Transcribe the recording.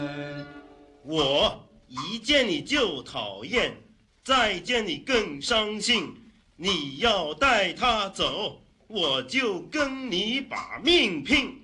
我一见你就讨厌，再见你更伤心。你要带他走，我就跟你把命拼。